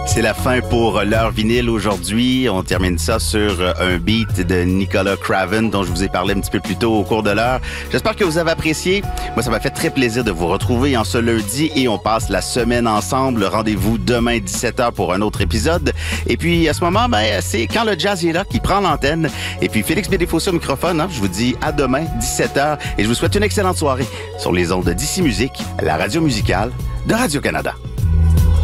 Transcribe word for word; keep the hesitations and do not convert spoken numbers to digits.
C'est la fin pour l'heure vinyle aujourd'hui. On termine ça sur un beat de Nicolas Craven dont je vous ai parlé un petit peu plus tôt au cours de l'heure. J'espère que vous avez apprécié. Moi, ça m'a fait très plaisir de vous retrouver en ce lundi et on passe la semaine ensemble. Rendez-vous demain dix-sept heures pour un autre épisode. Et puis, à ce moment, ben, c'est quand le jazz est là qui prend l'antenne. Et puis, Félix Bédéfossé au microphone. Hein, je vous dis à demain dix-sept heures et je vous souhaite une excellente soirée sur les ondes d'Ici Musique, la radio musicale de Radio-Canada.